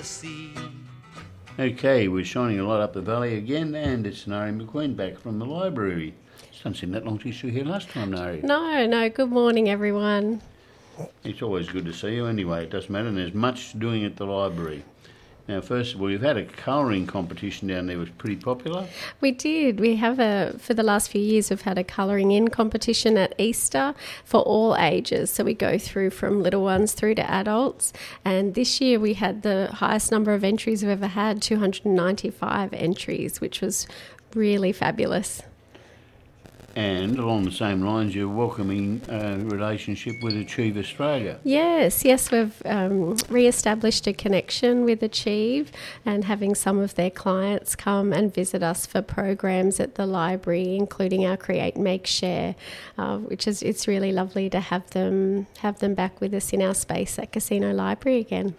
the sea. Okay, we're shining a light up the valley again, and it's Nari McQueen back from the library. It doesn't seem that long since you were here last time, Nari. No, good morning, everyone. It's always good to see you anyway, it doesn't matter, and there's much doing at the library. Now, first of all, you've had a colouring competition down there, it was pretty popular. We did. We have for the last few years, we've had a colouring in competition at Easter for all ages. So we go through from little ones through to adults. And this year we had the highest number of entries we've ever had, 295 entries, which was really fabulous. And along the same lines, you're welcoming a relationship with Achieve Australia. Yes, we've re-established a connection with Achieve and having some of their clients come and visit us for programs at the library, including our Create, Make, Share, which is it's really lovely to have them back with us in our space at Casino Library again.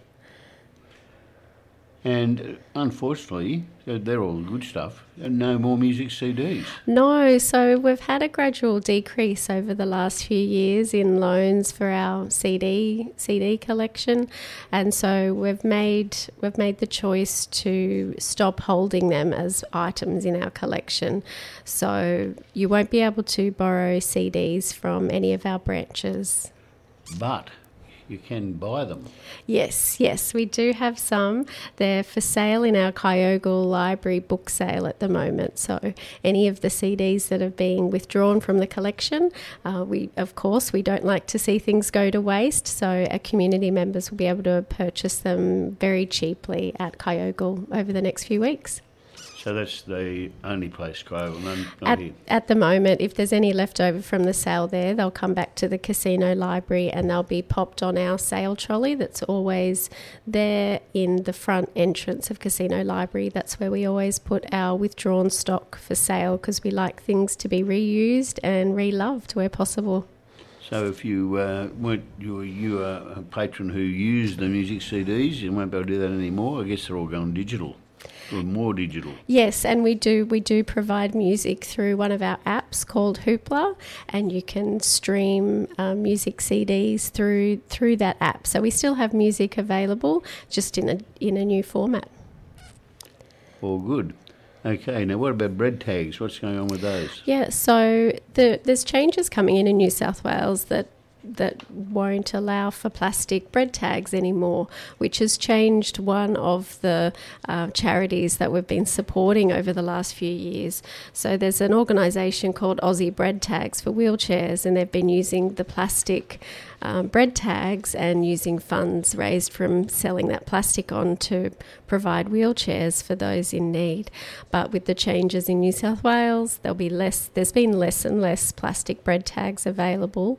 And unfortunately, they're all good stuff, and no more music CDs. No, so we've had a gradual decrease over the last few years in loans for our CD collection, and so we've made the choice to stop holding them as items in our collection. So you won't be able to borrow CDs from any of our branches. But you can buy them. Yes, we do have some. They're for sale in our Kyogle Library book sale at the moment. So any of the CDs that are being withdrawn from the collection, we don't like to see things go to waste. So our community members will be able to purchase them very cheaply at Kyogle over the next few weeks. So that's the only place, Kyogle, at the moment. If there's any left over from the sale there, they'll come back to the Casino Library and they'll be popped on our sale trolley that's always there in the front entrance of Casino Library. That's where we always put our withdrawn stock for sale because we like things to be reused and reloved where possible. So if you weren't you a patron who used the music CDs, you won't be able to do that anymore. I guess they're all going digital. Or more digital. Yes, and we do provide music through one of our apps called Hoopla, and you can stream music CDs through that app. So we still have music available, just in a new format. All good. Okay, now what about bread tags? What's going on with those? Yeah, so there's changes coming in New South Wales that won't allow for plastic bread tags anymore, which has changed one of the charities that we've been supporting over the last few years. So there's an organisation called Aussie Bread Tags for wheelchairs, and they've been using the plastic bread tags and using funds raised from selling that plastic on to provide wheelchairs for those in need. But with the changes in New South Wales, there's been less and less plastic bread tags available.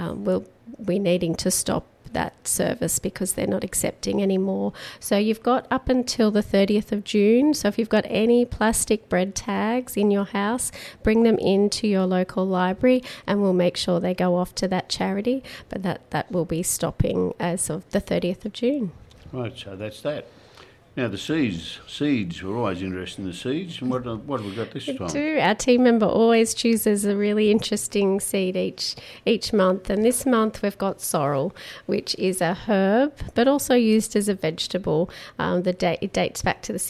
We're needing to stop that service because they're not accepting anymore. So you've got up until the 30th of June. So if you've got any plastic bread tags in your house, bring them into your local library and we'll make sure they go off to that charity. But that will be stopping as of the 30th of June. Right, so that's that. Now, the seeds, we're always interested in the seeds. And what have we got this time? We do. Our team member always chooses a really interesting seed each month. And this month we've got sorrel, which is a herb, but also used as a vegetable. It dates back to the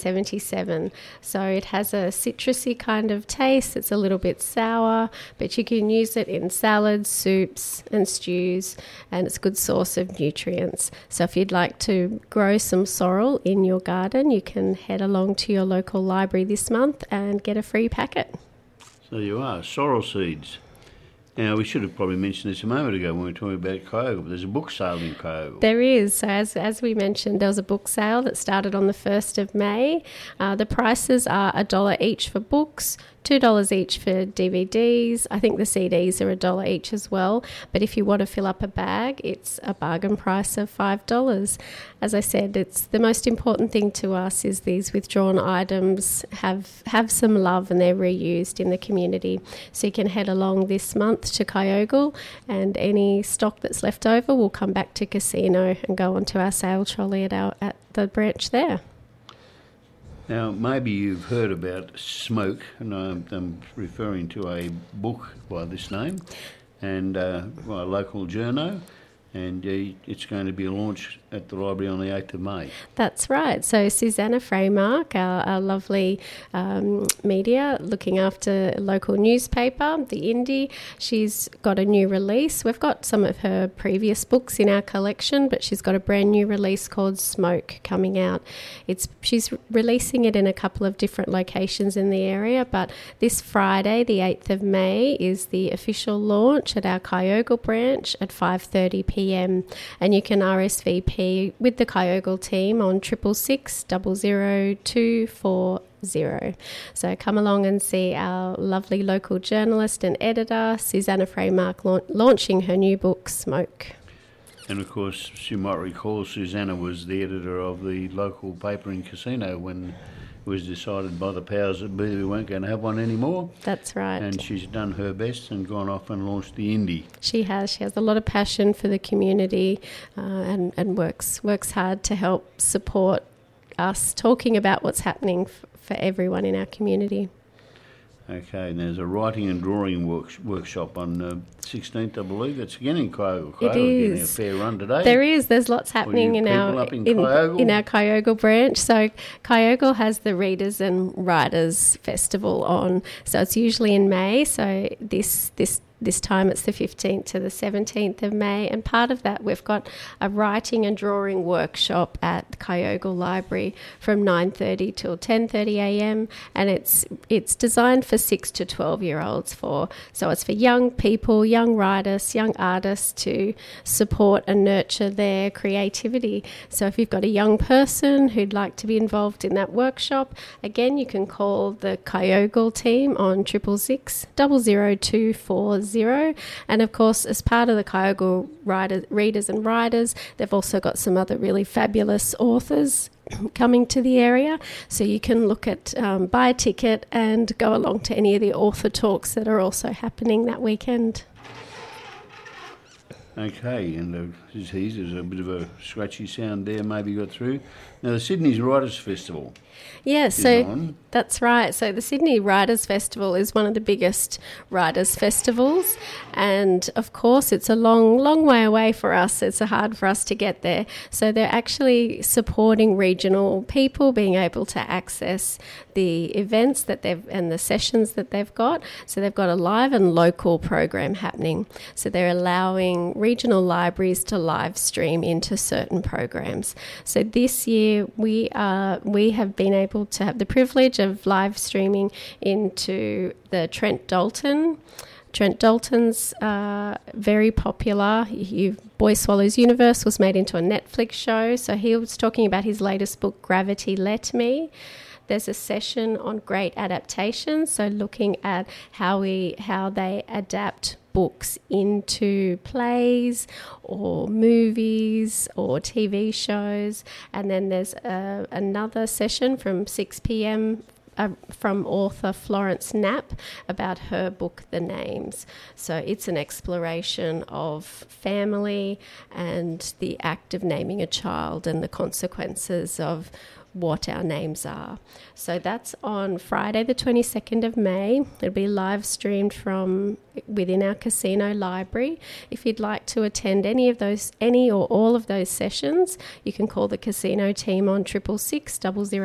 1677. So it has a citrusy kind of taste. It's a little bit sour, but you can use it in salads, soups and stews, and it's a good source of nutrients. So if you'd like to grow some sorrel in your garden, you can head along to your local library this month and get a free packet. So there you are, sorrel seeds. Now, we should have probably mentioned this a moment ago when we were talking about Kyogle, but there's a book sale in Kyogle. There is. So as we mentioned, there was a book sale that started on the 1st of May. The prices are $1 each for books, $2 each for DVDs. I think the CDs are $1 each as well. But if you want to fill up a bag, it's a bargain price of $5. As I said, it's the most important thing to us is these withdrawn items have some love and they're reused in the community. So you can head along this month to Kyogle and any stock that's left over will come back to Casino and go onto our sale trolley at the branch there. Now, maybe you've heard about Smoke, and I'm referring to a book by this name, and a local journo, and it's going to be launched at the library on the 8th of May. That's right. So Susanna Freymark, our lovely media looking after a local newspaper, The Indie, she's got a new release. We've got some of her previous books in our collection, but she's got a brand new release called Smoke coming out. She's releasing it in a couple of different locations in the area, but this Friday, the 8th of May, is the official launch at our Kyogle branch at 5:30 p.m. and you can RSVP with the Kyogle team on 666 00240. So come along and see our lovely local journalist and editor, Susanna Freymark, launching her new book, Smoke. And of course, you might recall Susanna was the editor of the local paper in Casino when it was decided by the powers that be that we weren't going to have one anymore. That's right. And she's done her best and gone off and launched the Indie. She has a lot of passion for the community and works hard to help support us talking about what's happening for everyone in our community. Okay, and there's a writing and drawing workshop on the 16th, I believe. It's again in Kyogle. It is. Getting a fair run today. There is. There's lots happening in our Kyogle branch. So Kyogle has the Readers and Writers Festival on. So it's usually in May. So this time it's the 15th to the 17th of May, and part of that we've got a writing and drawing workshop at the Kyogle Library from 9:30 till 10:30 a.m. and it's designed for 6 to 12-year-olds so it's for young people, young writers, young artists to support and nurture their creativity. So if you've got a young person who'd like to be involved in that workshop, again you can call the Kyogle team on 666 00240. And of course, as part of the Kyogle Readers and Writers, they've also got some other really fabulous authors coming to the area, so you can look at buy a ticket and go along to any of the author talks that are also happening that weekend. Okay, and there's a bit of a scratchy sound there maybe got through. Now the Sydney's Writers Festival. Yeah, so that's right. So the Sydney Writers Festival is one of the biggest writers' festivals, and of course it's a long way away for us. It's hard for us to get there. So they're actually supporting regional people being able to access the events and the sessions that they've got. So they've got a live and local program happening. So they're allowing regional libraries to live stream into certain programs. So this year we have been able to have the privilege of live streaming into the Trent Dalton. Trent Dalton's very popular. Boy Swallows Universe was made into a Netflix show. So he was talking about his latest book, Gravity Let Me. There's a session on great adaptations, so looking at how they adapt books into plays or movies or TV shows. And then there's another session from 6 p.m. From author Florence Knapp about her book, The Names. So it's an exploration of family and the act of naming a child and the consequences of what our names are. So that's on Friday the 22nd of May. It'll be live streamed from within our casino library. If you'd like to attend any or all of those sessions, you can call the casino team on 666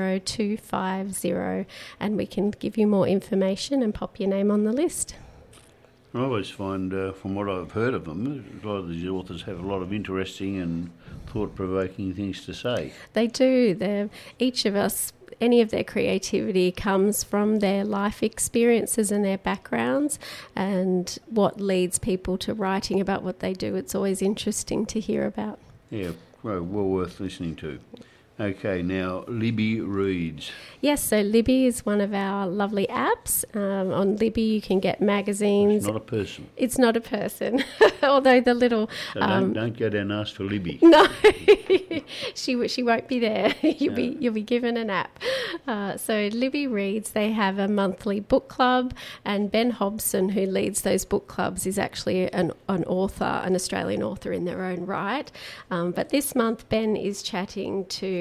00250 and we can give you more information and pop your name on the list. I always find, from what I've heard of them, a lot of these authors have a lot of interesting and thought-provoking things to say. They do. Each of us, any of their creativity comes from their life experiences and their backgrounds and what leads people to writing about what they do. It's always interesting to hear about. Yeah, well worth listening to. Okay, now Libby Reads. Yes, so Libby is one of our lovely apps. On Libby you can get magazines. It's not a person. It's not a person, although the little... So don't go down and ask for Libby. No, she won't be there. You'll be given an app. So Libby Reads, they have a monthly book club, and Ben Hobson, who leads those book clubs, is actually an author, an Australian author in their own right. But this month Ben is chatting to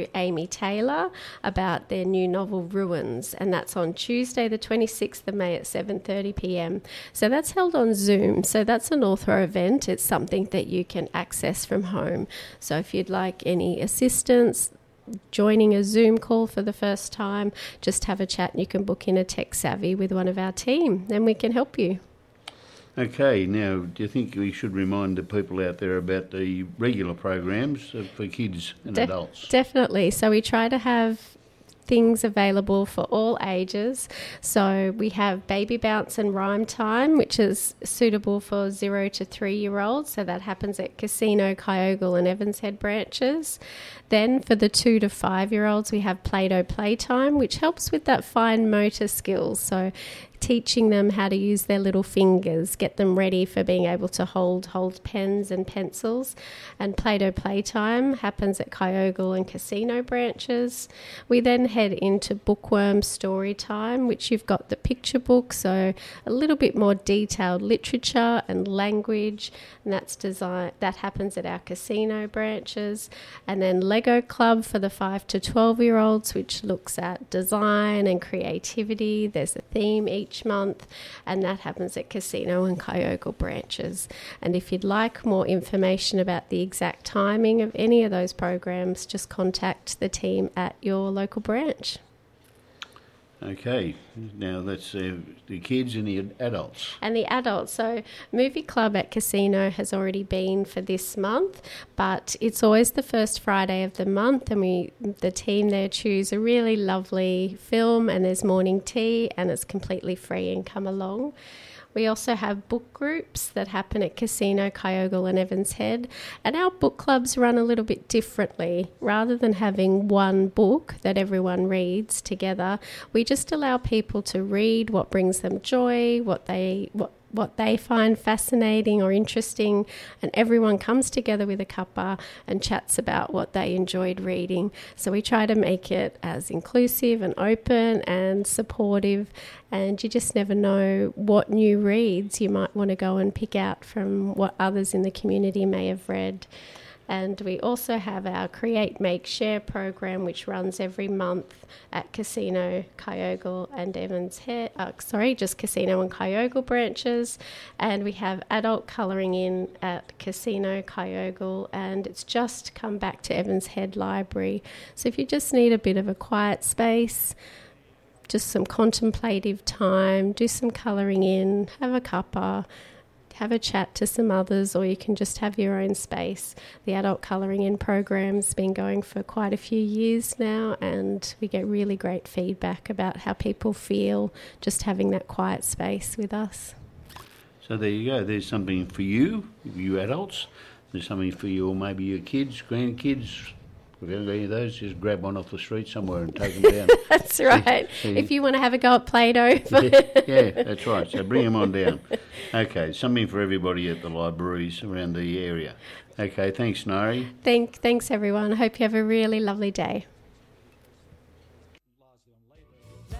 to Amy Taylor about their new novel Ruins, and that's on Tuesday the 26th of May at 7:30 p.m. So that's held on Zoom. So that's an author event. It's something that you can access from home. So if you'd like any assistance joining a Zoom call for the first time, just have a chat and you can book in a Tech Savvy with one of our team, and we can help you. Okay, now, do you think we should remind the people out there about the regular programs for kids and adults? Definitely. So we try to have things available for all ages. So we have Baby Bounce and Rhyme Time, which is suitable for 0 to 3-year-olds. So that happens at Casino, Kyogle and Evans Head branches. Then for the 2 to 5-year-olds, we have Play-Doh Playtime, which helps with that fine motor skills. So teaching them how to use their little fingers, get them ready for being able to hold pens and pencils. And Play-Doh Playtime happens at Kyogle and Casino branches. We then head into Bookworm Story Time, which you've got the picture book, so a little bit more detailed literature and language, and that happens at our Casino branches. And then Lego Club for the 5 to 12-year-olds, which looks at design and creativity. There's a theme each month, and that happens at Casino and Kyogle branches. And if you'd like more information about the exact timing of any of those programs, just contact the team at your local branch. Okay, now that's the kids and the adults. And the adults. So Movie Club at Casino has already been for this month, but it's always the first Friday of the month, and the team there choose a really lovely film, and there's morning tea, and it's completely free, and come along. We also have book groups that happen at Casino, Kyogle and Evans Head, and our book clubs run a little bit differently. Rather than having one book that everyone reads together, we just allow people to read what brings them joy, what they find fascinating or interesting, and everyone comes together with a cuppa and chats about what they enjoyed reading. So we try to make it as inclusive and open and supportive, and you just never know what new reads you might want to go and pick out from what others in the community may have read. And we also have our Create, Make, Share program, which runs every month at Casino, Kyogle and Evans Head. Just Casino and Kyogle branches. And we have adult colouring in at Casino, Kyogle, and it's just come back to Evans Head Library. So if you just need a bit of a quiet space, just some contemplative time, do some colouring in, have a cuppa, have a chat to some others, or you can just have your own space. The adult colouring in program's been going for quite a few years now, and we get really great feedback about how people feel just having that quiet space with us. So there you go. There's something for you adults. There's something for you, or maybe your kids, grandkids. If you haven't got any of those, just grab one off the street somewhere and take them down. That's right. If you want to have a go at Play-Doh. Yeah, that's right. So bring them on down. Okay, something for everybody at the libraries around the area. Okay, thanks, Nari. Thanks, everyone. I hope you have a really lovely day.